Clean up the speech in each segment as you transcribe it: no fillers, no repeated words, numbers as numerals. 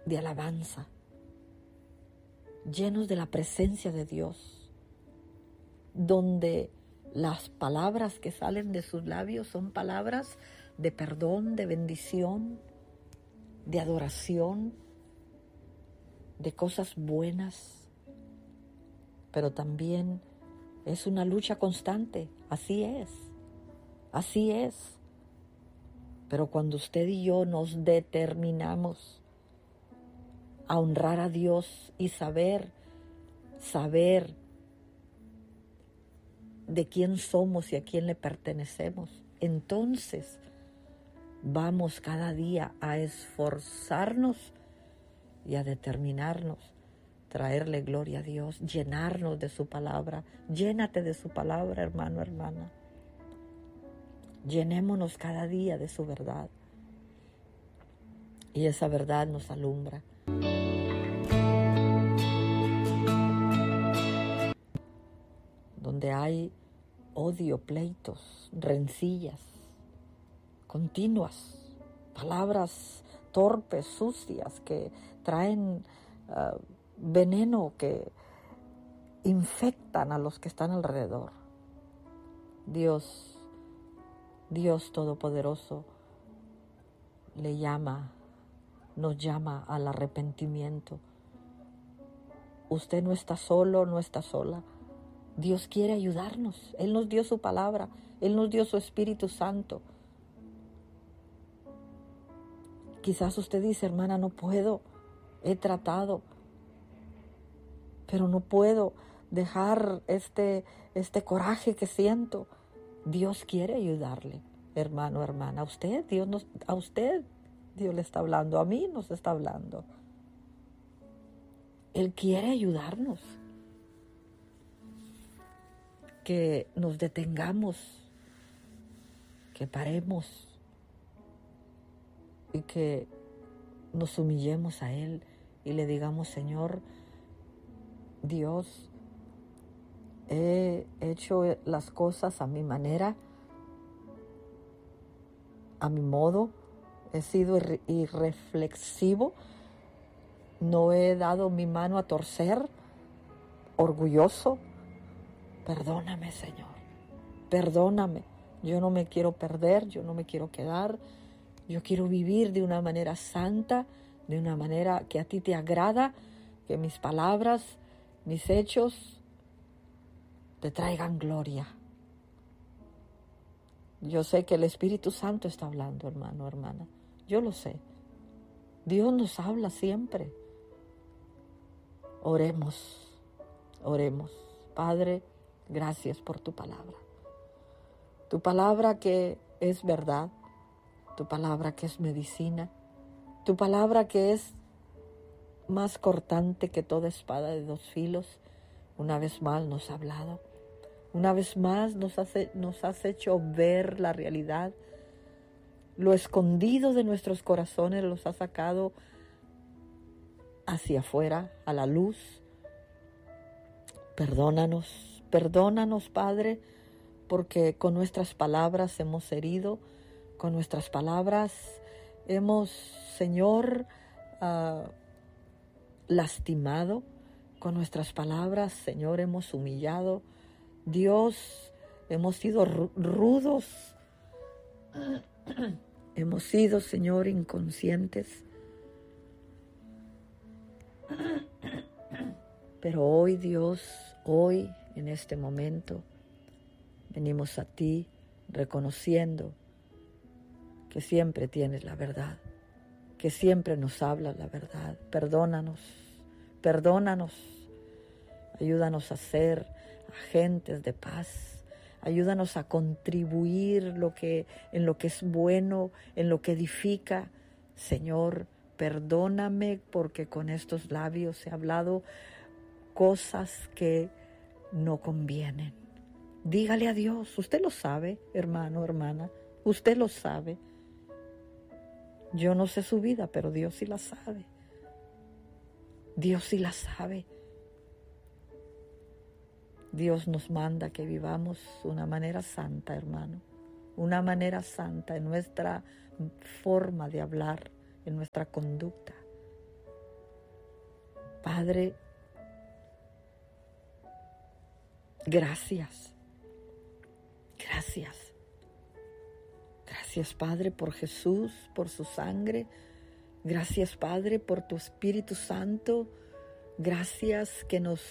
de alabanza, llenos de la presencia de Dios, donde las palabras que salen de sus labios son palabras de perdón, de bendición, de adoración, de cosas buenas, pero también es una lucha constante. Así es. Pero cuando usted y yo nos determinamos a honrar a Dios y saber de quién somos y a quién le pertenecemos, entonces vamos cada día a esforzarnos y a determinarnos, traerle gloria a Dios, llenarnos de su palabra. Llénate de su palabra, hermano, hermana. Llenémonos cada día de su verdad. Y esa verdad nos alumbra. Donde hay odio, pleitos, rencillas continuas, palabras torpes, sucias, que traen veneno, que infectan a los que están alrededor. Dios Todopoderoso nos llama al arrepentimiento. Usted no está solo, no está sola. Dios quiere ayudarnos. Él nos dio su palabra, Él nos dio su Espíritu Santo. Quizás usted dice, hermana, no puedo, he tratado, pero no puedo dejar este coraje que siento. Dios quiere ayudarle, hermano, hermana. A usted Dios le está hablando, a mí nos está hablando. Él quiere ayudarnos. Que nos detengamos, que paremos y que nos humillemos a Él y le digamos, Señor, Dios, he hecho las cosas a mi manera, a mi modo, he sido irreflexivo, no he dado mi mano a torcer, orgulloso. Perdóname, Señor, perdóname. Yo no me quiero perder, yo no me quiero quedar. Yo quiero vivir de una manera santa, de una manera que a ti te agrada, que mis palabras, mis hechos te traigan gloria. Yo sé que el Espíritu Santo está hablando, hermano, hermana. Yo lo sé. Dios nos habla siempre. Oremos. Padre, gracias por tu palabra. Tu palabra que es verdad. Tu palabra que es medicina. Tu palabra que es más cortante que toda espada de dos filos. Una vez más nos ha hablado. Una vez más nos has hecho ver la realidad. Lo escondido de nuestros corazones los has sacado hacia afuera, a la luz. Perdónanos, Padre, porque con nuestras palabras hemos herido, con nuestras palabras hemos, Señor, lastimado, con nuestras palabras, Señor, hemos humillado. Dios, hemos sido rudos, hemos sido, Señor, inconscientes. Pero hoy, Dios, hoy, en este momento, venimos a ti reconociendo que siempre tienes la verdad, que siempre nos hablas la verdad. Perdónanos, ayúdanos a ser agentes de paz, ayúdanos a contribuir en lo que es bueno, en lo que edifica. Señor, perdóname porque con estos labios he hablado cosas que no convienen. Dígale a Dios, usted lo sabe, hermano, hermana, usted lo sabe. Yo no sé su vida, pero Dios sí la sabe. Dios sí la sabe. Dios nos manda que vivamos una manera santa, hermano, una manera santa en nuestra forma de hablar, en nuestra conducta. Padre, gracias. Gracias. Gracias, Padre, por Jesús, por su sangre. Gracias, Padre, por tu Espíritu Santo. Gracias que nos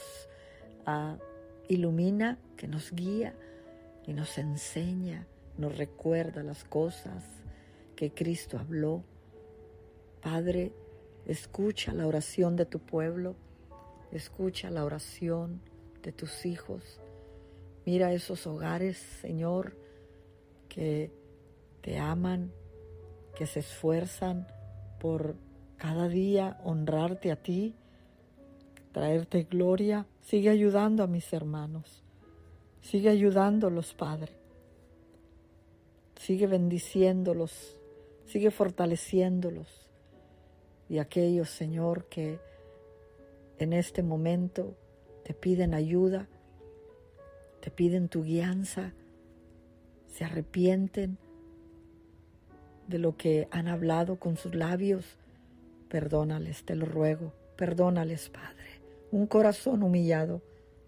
ilumina, que nos guía y nos enseña, nos recuerda las cosas que Cristo habló. Padre, escucha la oración de tu pueblo, escucha la oración de tus hijos. Mira esos hogares, Señor, que te aman, que se esfuerzan por cada día honrarte a ti, traerte gloria. Sigue ayudando a mis hermanos, sigue ayudándolos, Padre. Sigue bendiciéndolos, sigue fortaleciéndolos. Y aquellos, Señor, que en este momento te piden ayuda, te piden tu guianza, se arrepienten de lo que han hablado con sus labios, perdónales, te lo ruego, perdónales, Padre. Un corazón humillado,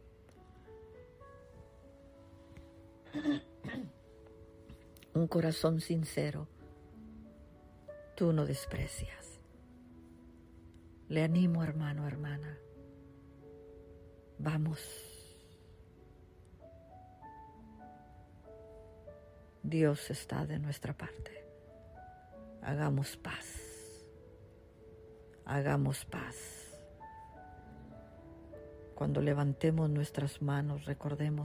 un corazón sincero, tú no desprecias. Le animo, hermano, hermana. Vamos. Dios está de nuestra parte. Hagamos paz. Hagamos paz. Cuando levantemos nuestras manos, recordemos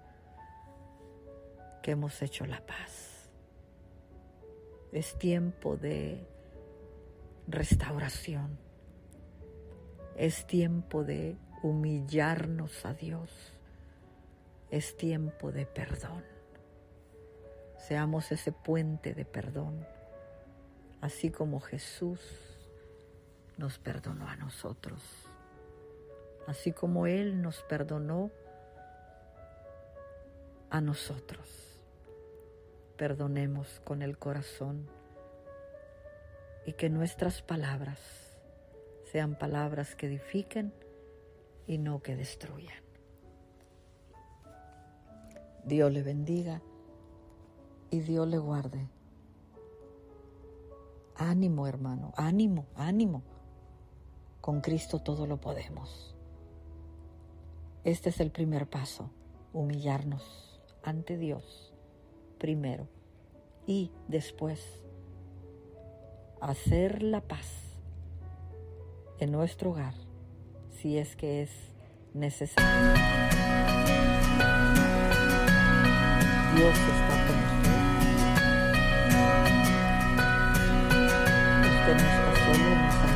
que hemos hecho la paz. Es tiempo de restauración. Es tiempo de humillarnos a Dios. Es tiempo de perdón. Seamos ese puente de perdón, así como Jesús nos perdonó a nosotros. Así como Él nos perdonó a nosotros. Perdonemos con el corazón y que nuestras palabras sean palabras que edifiquen y no que destruyan. Dios le bendiga y Dios le guarde. Ánimo, hermano, ánimo, ánimo. Con Cristo todo lo podemos. Este es el primer paso, humillarnos ante Dios primero y después hacer la paz en nuestro hogar, si es que es necesario. Dios está